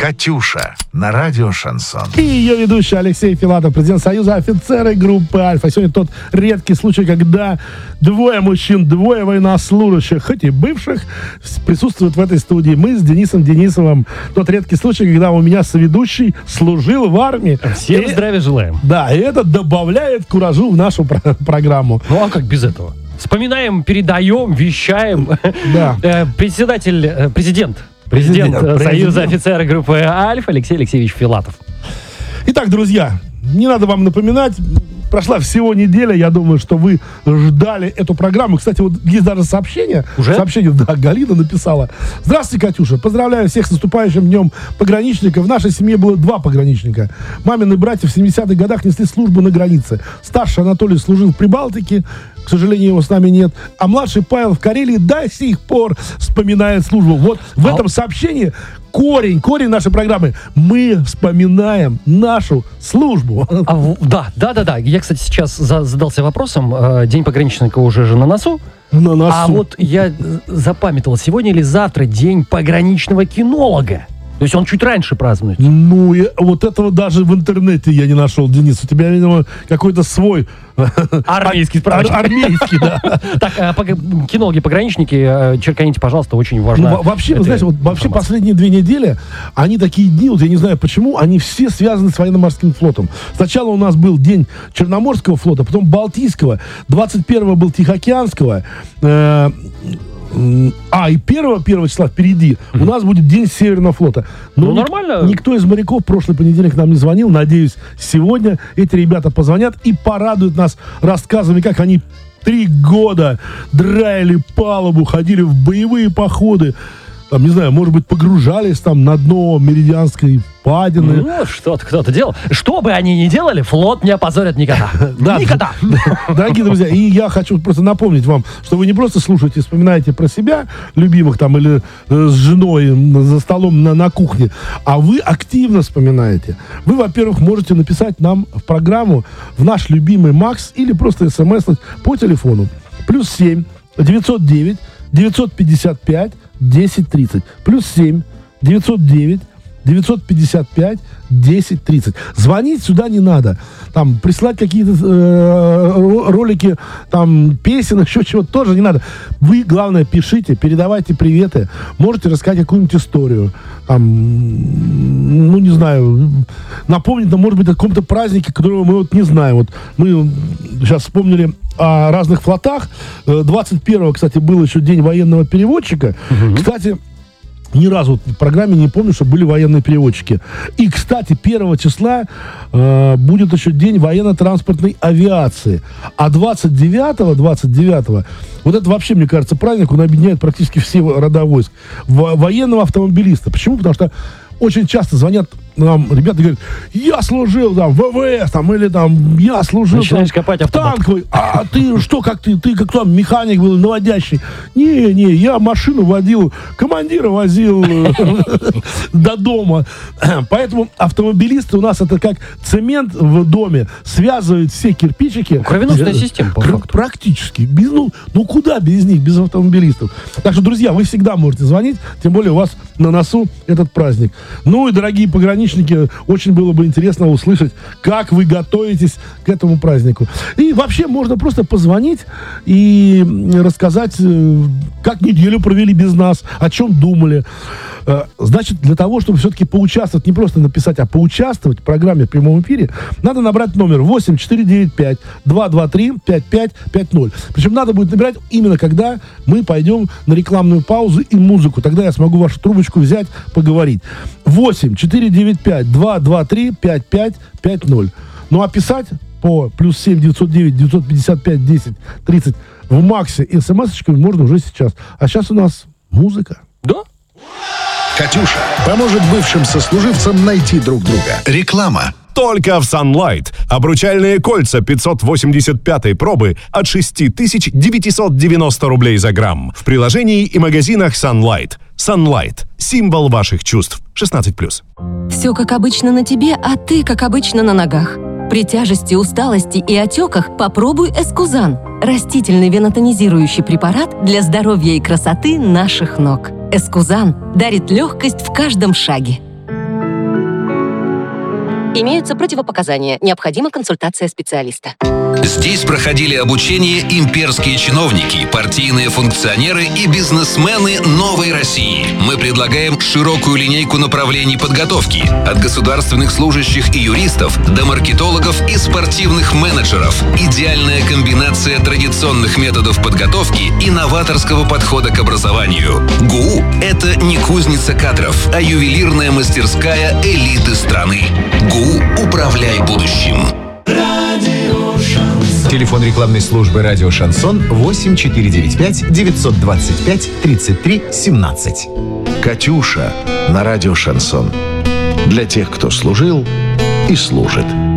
«Катюша» на радио «Шансон». И ее ведущий Алексей Филатов, президент Союза офицеры группы «Альфа». Сегодня тот редкий случай, когда двое мужчин, двое военнослужащих, хоть и бывших, присутствуют в этой студии. Мы с Денисом Денисовым. Тот редкий случай, когда у меня соведущий служил в армии. Всем здравия желаем. Да, и это добавляет куражу в нашу программу. Ну а как без этого? Вспоминаем, передаем, вещаем. Да. Президент Союза офицеров группы «Альфа» Алексей Алексеевич Филатов. Итак, друзья, не надо вам напоминать, прошла всего неделя, я думаю, что вы ждали эту программу. Кстати, вот есть даже сообщение. Уже? Сообщение, да, Галина написала. Здравствуйте, Катюша, поздравляю всех с наступающим днем пограничника. В нашей семье было 2 пограничника. Мамины братья в 70-х годах несли службу на границе. Старший Анатолий служил в Прибалтике, к сожалению, его с нами нет. А младший Павел в Карелии до сих пор вспоминает службу. Вот в этом сообщении корень нашей программы. Мы вспоминаем нашу службу. Да. Я, кстати, сейчас задался вопросом. День пограничника уже же на носу. На носу. А вот я запамятовал, сегодня или завтра день пограничного кинолога. То есть он чуть раньше празднует. Ну, вот этого даже в интернете я не нашел, Денис. У тебя, видимо, какой-то свой... Армейский справочник. Армейский, да. Так, кинологи-пограничники, черканите, пожалуйста, очень важно. Вообще, вы знаете, вообще последние 2 недели, они такие дни, вот я не знаю почему, они все связаны с военно-морским флотом. Сначала у нас был день Черноморского флота, потом Балтийского, 21-го был Тихоокеанского, и 1 числа впереди у нас будет День Северного флота. Но нормально. Никто из моряков прошлый понедельник нам не звонил. Надеюсь, сегодня эти ребята позвонят и порадуют нас рассказами, как они 3 года драили палубу, ходили в боевые походы. Там, не знаю, может быть, погружались там на дно Меридианской впадины. Ну, что-то кто-то делал. Что бы они ни делали, флот не опозорят никогда. Да, никогда. Дорогие друзья, и я хочу просто напомнить вам, что вы не просто слушаете, вспоминаете про себя, любимых там, или с женой за столом на кухне, а вы активно вспоминаете. Вы, во-первых, можете написать нам в программу в наш любимый Макс или просто смс по телефону. +7 909 955 1030. +7 909 955 1030. Звонить сюда не надо. Там прислать какие-то ролики, там песен, еще чего-то тоже не надо. Вы, главное, пишите, передавайте приветы. Можете рассказать какую-нибудь историю. Там, ну, не знаю, напомнить, может быть, о каком-то празднике, которого мы вот не знаем. Вот мы сейчас вспомнили о разных флотах. 21-го, кстати, был еще день военного переводчика. Кстати, ни разу в программе не помню, что были военные переводчики. И, кстати, 1 числа будет еще день военно-транспортной авиации. А 29-го, вот это вообще, мне кажется, праздник, он объединяет практически все рода войск. Военного автомобилиста. Почему? Потому что очень часто звонят нам ребята и говорят: я служил там в ВВС, там, или там я служил начинаешь там, копать в танковой. А ты что, как ты как там механик был, наводящий? Не, я машину водил, командира возил до дома. Поэтому автомобилисты у нас это как цемент в доме, связывают все кирпичики. Кровеносная система, по факту. Практически. Ну куда без них, без автомобилистов? Так что, друзья, вы всегда можете звонить, тем более у вас на носу этот праздник. Ну и, дорогие пограничники, очень было бы интересно услышать, как вы готовитесь к этому празднику. И вообще можно просто позвонить и рассказать, как неделю провели без нас, о чем думали. Значит, для того, чтобы все-таки поучаствовать, не просто написать, а поучаствовать в программе в прямом эфире, надо набрать номер 8-495-223-5550. Причем надо будет набирать именно когда мы пойдем на рекламную паузу и музыку. Тогда я смогу вашу трубочку взять, поговорить. 8-495-223-5550. Ну а писать по +7 909 955 1030 в Максе и смс-очками можно уже сейчас. А сейчас у нас музыка. Да? «Катюша» поможет бывшим сослуживцам найти друг друга. Реклама. Только в Sunlight. Обручальные кольца 585 пробы от 6990 рублей за грамм. В приложении и магазинах Sunlight. Sunlight. Символ ваших чувств. 16+. Все как обычно на тебе, а ты как обычно на ногах. При тяжести, усталости и отеках попробуй Эскузан. Растительный венотонизирующий препарат для здоровья и красоты наших ног. Эскузан дарит легкость в каждом шаге. Имеются противопоказания. Необходима консультация специалиста. Здесь проходили обучение имперские чиновники, партийные функционеры и бизнесмены новой России. Мы предлагаем широкую линейку направлений подготовки. От государственных служащих и юристов до маркетологов и спортивных менеджеров. Идеальная комбинация традиционных методов подготовки и новаторского подхода к образованию. ГУ – это не кузница кадров, а ювелирная мастерская элиты страны. ГУ «Управляй будущим». Телефон рекламной службы «Радио Шансон» 8495 925 33 17. «Катюша» на радио «Шансон». Для тех, кто служил и служит.